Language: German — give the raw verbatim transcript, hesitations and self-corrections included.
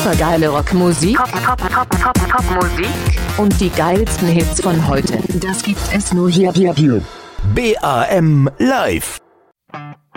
Supergeile Rockmusik. Pop, pop, pop, pop, Popmusik. Und die geilsten Hits von heute. Das gibt es nur hier, hier, hier. B A M Live.